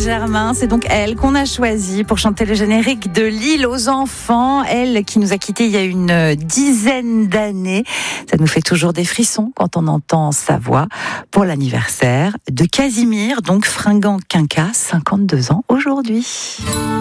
Germain, c'est donc elle qu'on a choisie pour chanter le générique de L'île aux enfants. Elle qui nous a quittés il y a une dizaine d'années. Ça nous fait toujours des frissons quand on entend sa voix pour l'anniversaire de Casimir, donc fringant quinca, 52 ans aujourd'hui.